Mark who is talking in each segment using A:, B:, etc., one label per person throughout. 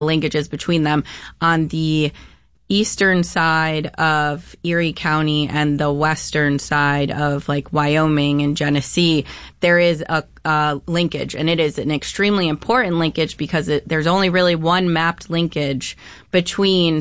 A: linkages between them. On the eastern side of Erie County and the western side of like Wyoming and Genesee, there is a linkage, and it is an extremely important linkage because there's only really one mapped linkage between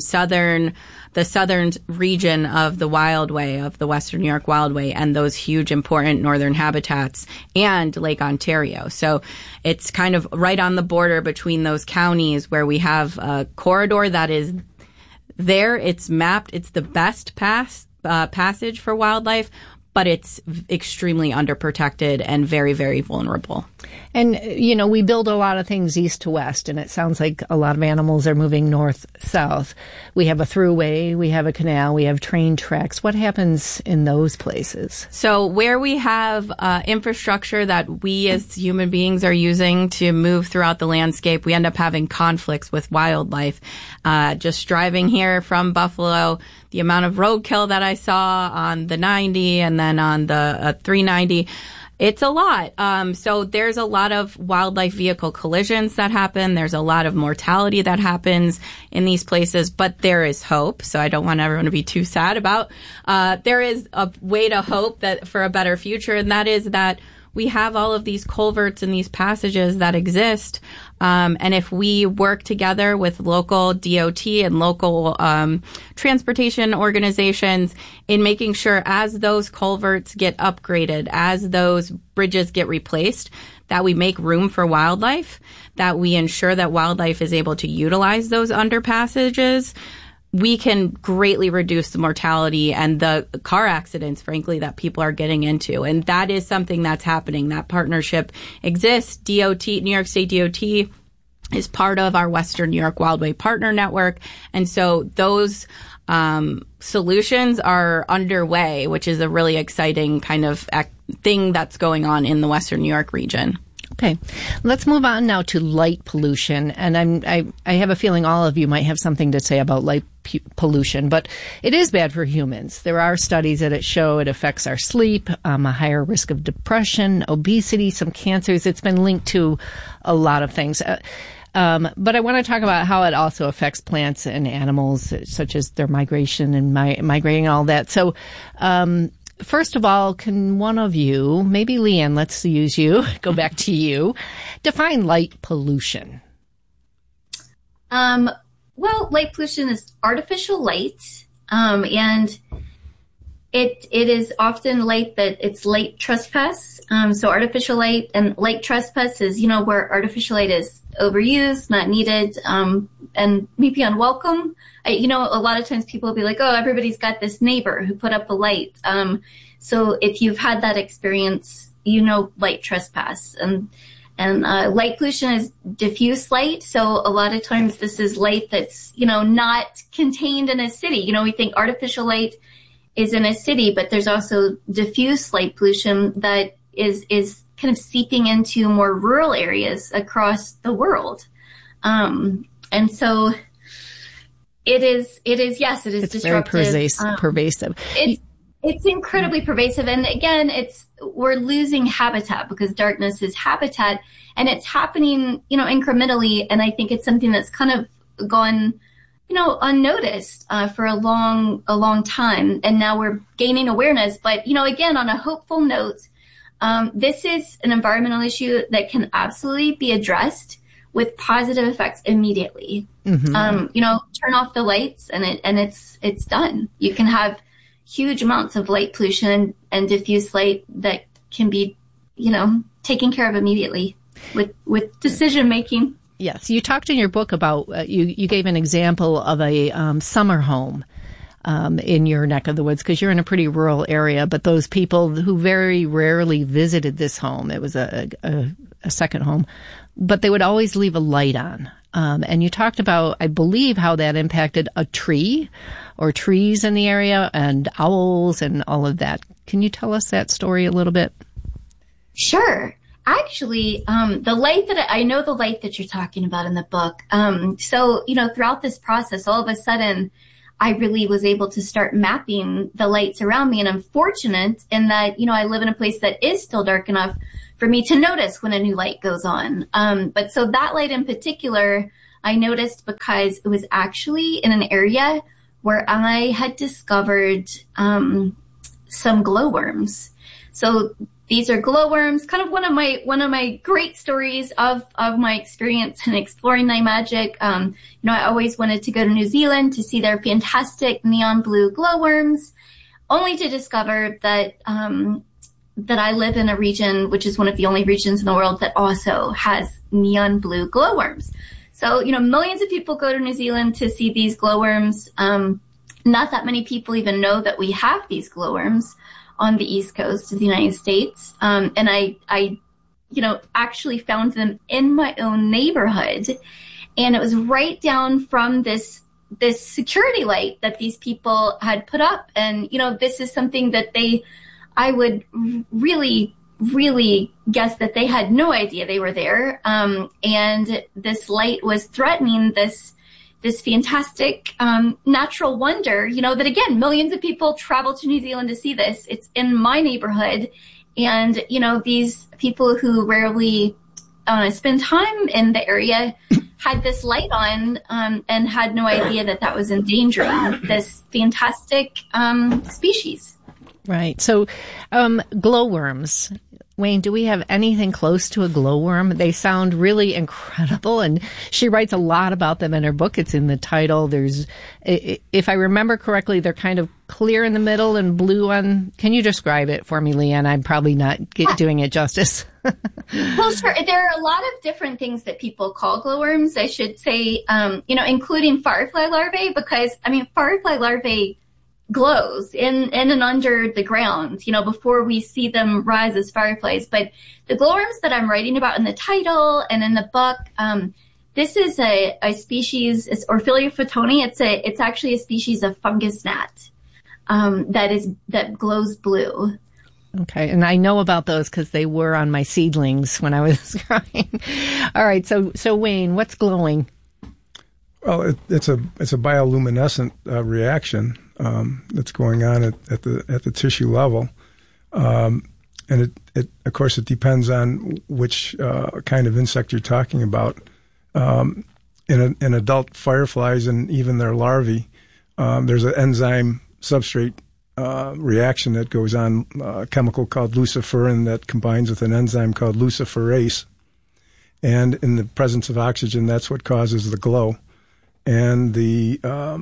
A: the southern region of the Wildway, of the Western New York Wildway, and those huge important northern habitats and Lake Ontario. So it's kind of right on the border between those counties where we have a corridor that is there. It's mapped. It's the best passage for wildlife, but it's extremely underprotected and very, very vulnerable.
B: And, you know, we build a lot of things east to west, and it sounds like a lot of animals are moving north-south. We have a thruway, we have a canal, we have train tracks. What happens in those places?
A: So where we have infrastructure that we as human beings are using to move throughout the landscape, we end up having conflicts with wildlife. Just driving here from Buffalo, the amount of roadkill that I saw on the 90 and then on the 390, it's a lot. So there's a lot of wildlife vehicle collisions that happen. There's a lot of mortality that happens in these places, but there is hope. So I don't want everyone to be too sad about. There is a way to hope that for a better future, and that is that we have all of these culverts and these passages that exist. And if we work together with local DOT and local transportation organizations in making sure as those culverts get upgraded, as those bridges get replaced, that we make room for wildlife, that we ensure that wildlife is able to utilize those underpassages, we can greatly reduce the mortality and the car accidents, frankly, that people are getting into. And that is something that's happening. That partnership exists. DOT, New York State DOT, is part of our Western New York Wildway Partner Network. And so those solutions are underway, which is a really exciting kind of thing that's going on in the Western New York region.
B: Okay, let's move on now to light pollution. And I have a feeling all of you might have something to say about light pollution, but it is bad for humans. There are studies that show it affects our sleep, a higher risk of depression, obesity, some cancers. It's been linked to a lot of things. But I want to talk about how it also affects plants and animals, such as their migration and migrating and all that. So, first of all, can one of you, maybe Leanne, let's use you, go back to you, define light pollution?
C: Well, light pollution is artificial light, and it is often light it's light trespass. So artificial light and light trespass is, where artificial light is overused, not needed, and maybe unwelcome. A lot of times people will be like, oh, everybody's got this neighbor who put up a light. So if you've had that experience, light trespass. And light pollution is diffuse light. So a lot of times this is light that's, not contained in a city. We think artificial light is in a city, but there's also diffuse light pollution that is kind of seeping into more rural areas across the world. And so it is
B: it's
C: disruptive.
B: Very pervasive.
C: It's incredibly pervasive. And again, we're losing habitat because darkness is habitat, and it's happening, incrementally. And I think it's something that's kind of gone, unnoticed, for a long time. And now we're gaining awareness. But, again, on a hopeful note, this is an environmental issue that can absolutely be addressed with positive effects immediately. Mm-hmm. Turn off the lights and it's done. You can have huge amounts of light pollution and diffuse light that can be, taken care of immediately with decision making.
B: Yes. You talked in your book about, you gave an example of a summer home in your neck of the woods, because you're in a pretty rural area, but those people who very rarely visited this home, it was a second home, but they would always leave a light on. And you talked about, I believe, how that impacted a tree or trees in the area and owls and all of that. Can you tell us that story a little bit?
C: Sure. Actually, the light that you're talking about in the book. So, throughout this process, all of a sudden, I really was able to start mapping the lights around me. And I'm fortunate in that, I live in a place that is still dark enough for me to notice when a new light goes on. But so that light in particular, I noticed because it was actually in an area where I had discovered some glowworms. So these are glowworms, kind of one of my great stories of my experience in exploring night magic. I always wanted to go to New Zealand to see their fantastic neon blue glowworms, only to discover that that I live in a region which is one of the only regions in the world that also has neon blue glowworms. So, millions of people go to New Zealand to see these glowworms. Not that many people even know that we have these glowworms on the East Coast of the United States. And I actually found them in my own neighborhood. And it was right down from this security light that these people had put up. And, this is something that I would really, really guess that they had no idea they were there. And this light was threatening this fantastic natural wonder, that again, millions of people travel to New Zealand to see this. It's in my neighborhood. And, these people who rarely spend time in the area had this light on and had no idea that was endangering this fantastic species.
B: Right. So glowworms. Wayne, do we have anything close to a glowworm? They sound really incredible, and she writes a lot about them in her book. It's in the title. There's, if I remember correctly, they're kind of clear in the middle and blue on. Can you describe it for me, Leanne? I'm probably not doing it justice.
C: Well, sure. There are a lot of different things that people call glowworms. I should say, including firefly larvae, because firefly larvae glows in and under the ground, before we see them rise as fireflies. But the glowworms that I'm writing about in the title and in the book, this is a species, it's Orphelia photoni. It's actually a species of fungus gnat that glows blue.
B: Okay, and I know about those because they were on my seedlings when I was growing. All right, so Wayne, what's glowing?
D: Well, it's a bioluminescent reaction that's going on at the tissue level, and it of course it depends on which kind of insect you're talking about. In adult fireflies and even their larvae, there's an enzyme substrate reaction that goes on, a chemical called luciferin that combines with an enzyme called luciferase, and in the presence of oxygen, that's what causes the glow. And the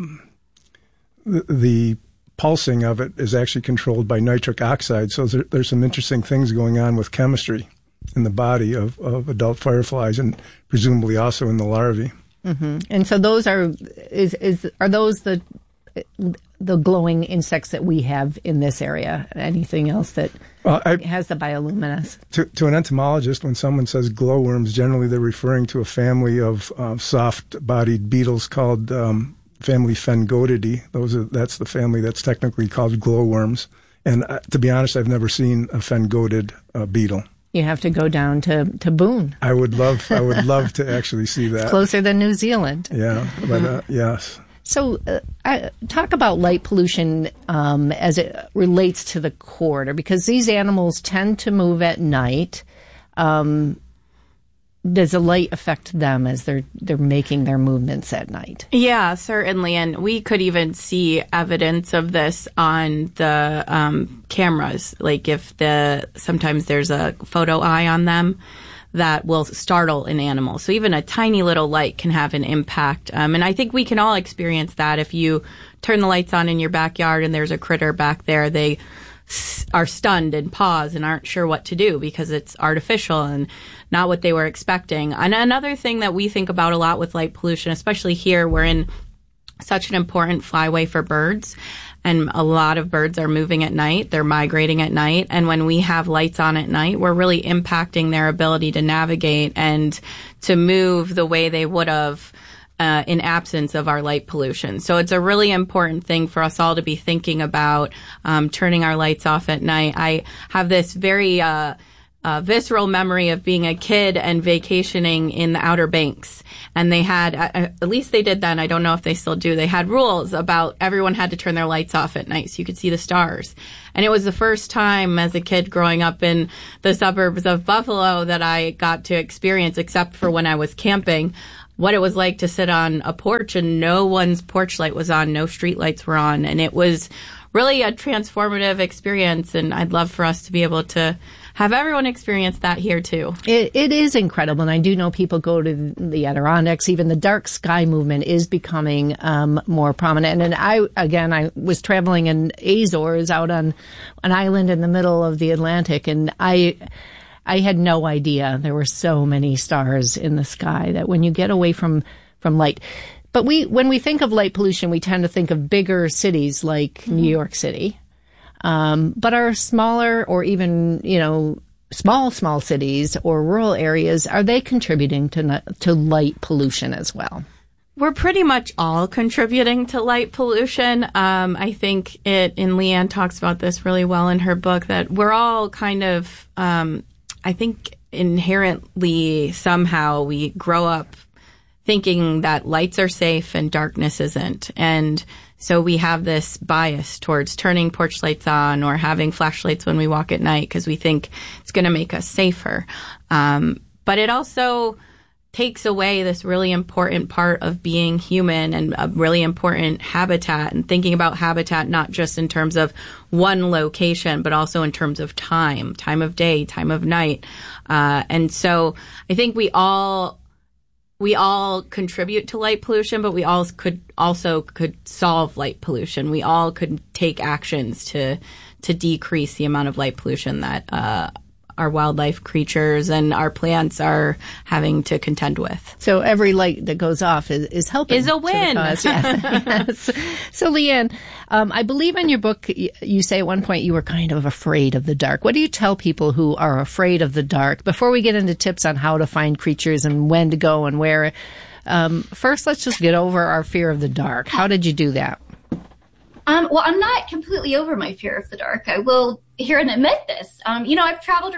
D: pulsing of it is actually controlled by nitric oxide. So there's some interesting things going on with chemistry in the body of adult fireflies, and presumably also in the larvae.
B: Mm-hmm. And so those are those the glowing insects that we have in this area? Anything else that has the bioluminescence?
D: To an entomologist, when someone says glowworms, generally they're referring to a family of soft-bodied beetles called family Phengodidae. That's the family that's technically called glowworms. And to be honest, I've never seen a Phengodid beetle.
B: You have to go down to Boone.
D: I would love to actually see that.
B: It's closer than New Zealand.
D: Yeah, but yes.
B: So talk about light pollution as it relates to the corridor, because these animals tend to move at night. Does the light affect them as they're making their movements at night?
A: Yeah, certainly. And we could even see evidence of this on the cameras. Like sometimes there's a photo eye on them that will startle an animal. So even a tiny little light can have an impact. And I think we can all experience that. If you turn the lights on in your backyard and there's a critter back there, they are stunned and pause and aren't sure what to do because it's artificial and not what they were expecting. And another thing that we think about a lot with light pollution, especially here, we're in such an important flyway for birds. And a lot of birds are moving at night. They're migrating at night. And when we have lights on at night, we're really impacting their ability to navigate and to move the way they would have in absence of our light pollution. So it's a really important thing for us all to be thinking about turning our lights off at night. I have this very visceral memory of being a kid and vacationing in the Outer Banks. And they had, at least they did then, I don't know if they still do, they had rules about everyone had to turn their lights off at night so you could see the stars. And it was the first time as a kid growing up in the suburbs of Buffalo that I got to experience, except for when I was camping, what it was like to sit on a porch and no one's porch light was on, no street lights were on. And it was really a transformative experience. And I'd love for us to be able to have everyone experience that here too.
B: It is incredible. And I do know people go to the Adirondacks. Even the dark sky movement is becoming more prominent. And I was traveling in Azores out on an island in the middle of the Atlantic, and I had no idea there were so many stars in the sky that when you get away from light. But when we think of light pollution, we tend to think of bigger cities like New York City. But our smaller or even, small cities or rural areas, are they contributing to light pollution as well?
A: We're pretty much all contributing to light pollution. I think and Leanne talks about this really well in her book, that we're all kind of, I think inherently somehow we grow up thinking that lights are safe and darkness isn't. And so we have this bias towards turning porch lights on or having flashlights when we walk at night because we think it's going to make us safer. But it also takes away this really important part of being human and a really important habitat, and thinking about habitat not just in terms of one location, but also in terms of time of day, time of night. And so I think we all contribute to light pollution, but we all could solve light pollution. We all could take actions to decrease the amount of light pollution that our wildlife creatures and our plants are having to contend with.
B: So every light that goes off is helping.
A: Is a win.
B: Yes. Yes. So Leanne, I believe in your book you say at one point you were kind of afraid of the dark. What do you tell people who are afraid of the dark? Before we get into tips on how to find creatures and when to go and where, first let's just get over our fear of the dark. How did you do that?
C: Well, I'm not completely over my fear of the dark. I will here and admit this. I've traveled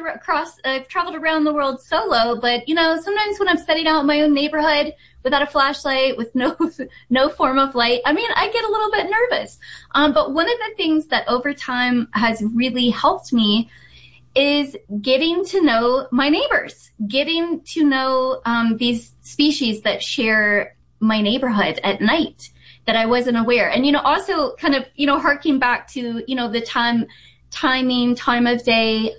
C: around the world solo, but sometimes when I'm setting out in my own neighborhood without a flashlight, with no form of light, I get a little bit nervous. But one of the things that over time has really helped me is getting to know my neighbors, getting to know these species that share my neighborhood at night that I wasn't aware. And, also kind of, harking back to, the time of day,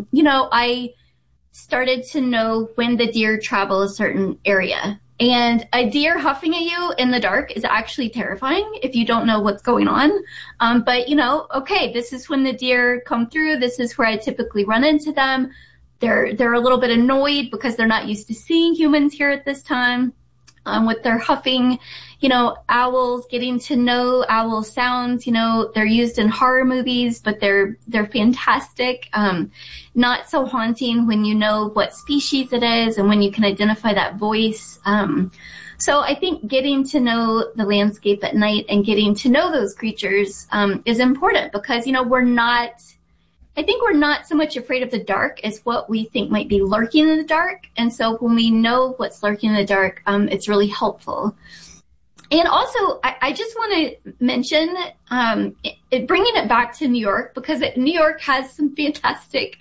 C: I started to know when the deer travel a certain area. And a deer huffing at you in the dark is actually terrifying if you don't know what's going on. But, okay, this is when the deer come through. This is where I typically run into them. They're a little bit annoyed because they're not used to seeing humans here at this time. With their huffing, owls, getting to know owl sounds, they're used in horror movies, but they're fantastic. Not so haunting when you know what species it is and when you can identify that voice. So I think getting to know the landscape at night and getting to know those creatures, is important because, I think we're not so much afraid of the dark as what we think might be lurking in the dark. And so when we know what's lurking in the dark, it's really helpful. And also, I just want to mention, bringing it back to New York, because New York has some fantastic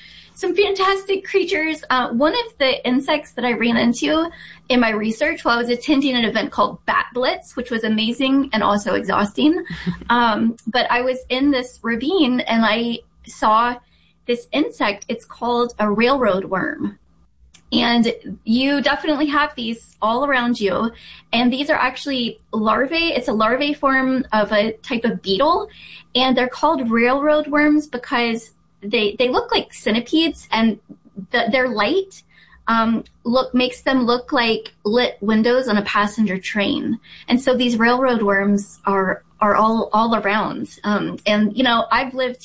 C: creatures. One of the insects that I ran into in my research while I was attending an event called Bat Blitz, which was amazing and also exhausting. But I was in this ravine and I saw this insect. It's called a railroad worm. And you definitely have these all around you. And these are actually larvae. It's a larvae form of a type of beetle. And they're called railroad worms because they look like centipedes, and their light makes them look like lit windows on a passenger train. And so these railroad worms are all around. And I've lived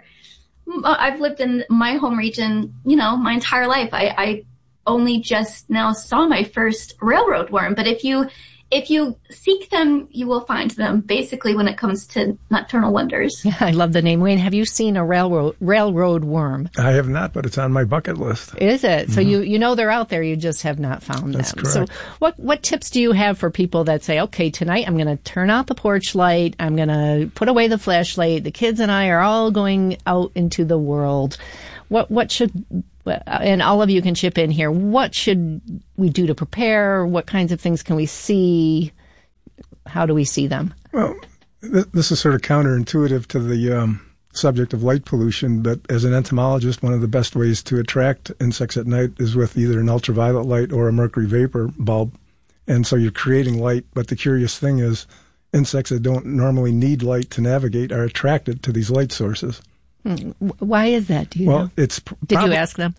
C: in my home region, my entire life. I only just now saw my first railroad worm, but if you seek them, you will find them, basically, when it comes to nocturnal wonders.
B: Yeah, I love the name. Wayne, have you seen a railroad worm?
D: I have not, but it's on my bucket list.
B: Is it? Mm-hmm. So you know they're out there, you just have not found
D: That's
B: them.
D: Correct.
B: So what tips do you have for people that say, okay, tonight I'm going to turn out the porch light, I'm going to put away the flashlight, the kids and I are all going out into the world. What should and all of you can chip in here. What should we do to prepare? What kinds of things can we see? How do we see them?
D: Well, this is sort of counterintuitive to the subject of light pollution, but as an entomologist, one of the best ways to attract insects at night is with either an ultraviolet light or a mercury vapor bulb. And so you're creating light, but the curious thing is insects that don't normally need light to navigate are attracted to these light sources.
B: Why is that? Do you know? Did you ask them?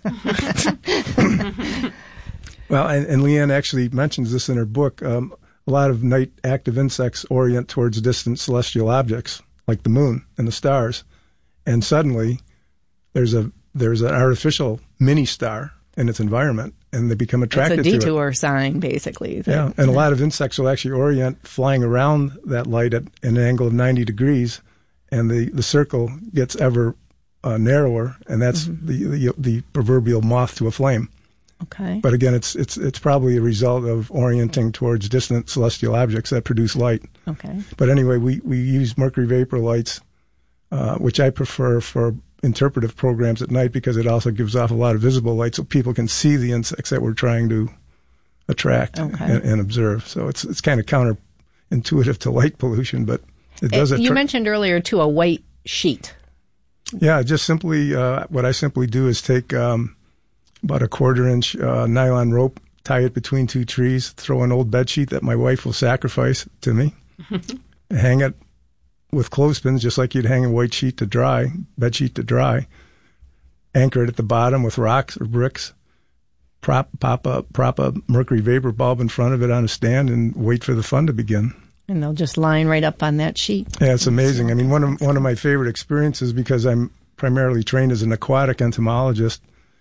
D: Well, and Leanne actually mentions this in her book. A lot of night active insects orient towards distant celestial objects like the moon and the stars, and suddenly there's an artificial mini star in its environment, and they become attracted to it.
B: It's a detour sign, basically.
D: Yeah, and a lot of insects will actually orient flying around that light at an angle of 90 degrees, and the circle gets ever narrower, and that's the proverbial moth to a flame.
B: Okay.
D: But again, it's probably a result of orienting towards distant celestial objects that produce light.
B: Okay.
D: But anyway, we use mercury vapor lights, which I prefer for interpretive programs at night because it also gives off a lot of visible light so people can see the insects that we're trying to attract and observe. So it's kind of counterintuitive to light pollution, but it does it.
B: You mentioned earlier, too, a white sheet.
D: Yeah, just simply what I simply do is take about a 1/4-inch nylon rope, tie it between two trees, throw an old bed sheet that my wife will sacrifice to me, hang it with clothespins just like you'd hang a white sheet to dry, bed sheet to dry, anchor it at the bottom with rocks or bricks, prop a mercury vapor bulb in front of it on a stand, and wait for the fun to begin.
B: And they'll just line right up on that sheet.
D: Yeah, it's amazing. I mean, one of my favorite experiences, because I'm primarily trained as an aquatic entomologist,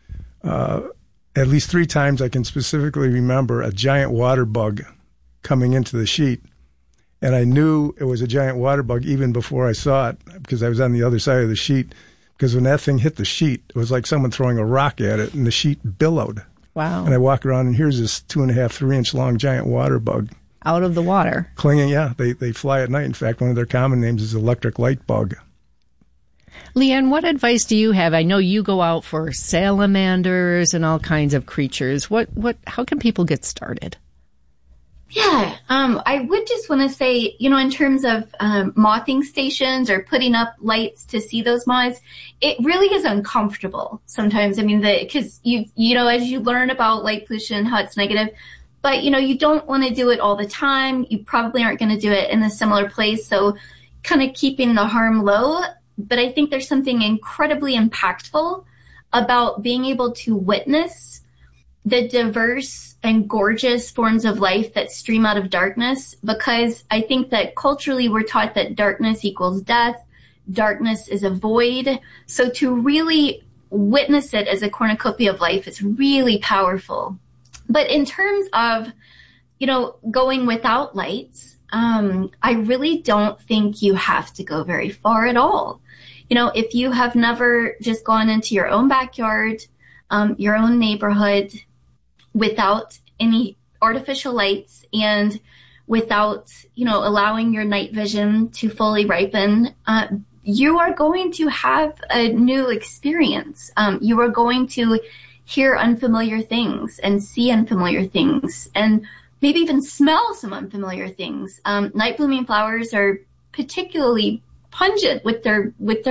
D: at least 3 times I can specifically remember a giant water bug coming into the sheet. And I knew it was a giant water bug even before I saw it because I was on the other side of the sheet. Because when that thing hit the sheet, it was like someone throwing a rock at it, and the sheet billowed.
B: Wow.
D: And I walk around, and here's this 2.5, 3-inch long giant water bug.
B: Out of the water.
D: Clinging, yeah. They fly at night. In fact, one of their common names is electric light bug.
B: Leanne, what advice do you have? I know you go out for salamanders and all kinds of creatures. How can people get started?
C: Yeah, I would just want to say, in terms of mothing stations or putting up lights to see those moths, it really is uncomfortable sometimes. I mean, because as you learn about light pollution, how it's negative, but you don't want to do it all the time. You probably aren't going to do it in a similar place, so kind of keeping the harm low. But I think there's something incredibly impactful about being able to witness the diverse and gorgeous forms of life that stream out of darkness, because I think that culturally we're taught that darkness equals death, darkness is a void. So to really witness it as a cornucopia of life is really powerful. But in terms of, going without lights, I really don't think you have to go very far at all. If you have never just gone into your own backyard, your own neighborhood, without any artificial lights and without, allowing your night vision to fully ripen, you are going to have a new experience. You are going to hear unfamiliar things and see unfamiliar things and maybe even smell some unfamiliar things. Night blooming flowers are particularly pungent with their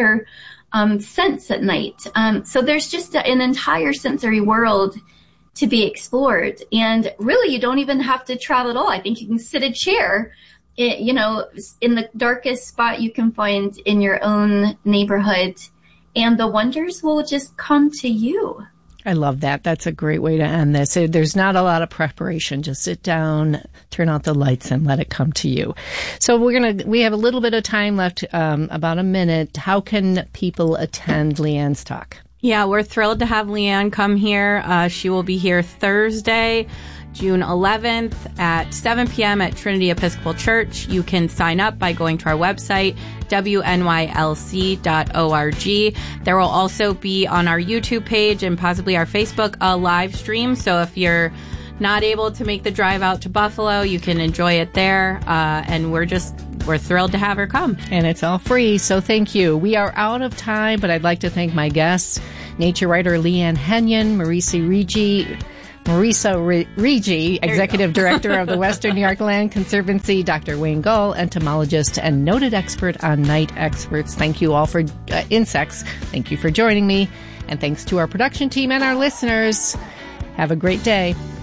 C: scents at night. So there's just an entire sensory world to be explored. And really, you don't even have to travel at all. I think you can sit a chair, in the darkest spot you can find in your own neighborhood, and the wonders will just come to you.
B: I love that. That's a great way to end this. There's not a lot of preparation. Just sit down, turn out the lights, and let it come to you. So we have a little bit of time left, about a minute. How can people attend Leanne's talk?
A: Yeah, we're thrilled to have Leanne come here. She will be here Thursday, June 11th at 7 p.m. at Trinity Episcopal Church. You can sign up by going to our website, WNYLC.org. There will also be on our YouTube page and possibly our Facebook a live stream. So if you're not able to make the drive out to Buffalo, you can enjoy it there. And we're just we're thrilled to have her come.
B: And it's all free, so thank you. We are out of time, but I'd like to thank my guests, nature writer Leanne Henyon, Marisa Rigi, Executive Director of the Western New York Land Conservancy, Dr. Wayne Gull, entomologist and noted expert on night experts. Thank you all for insects. Thank you for joining me. And thanks to our production team and our listeners. Have a great day.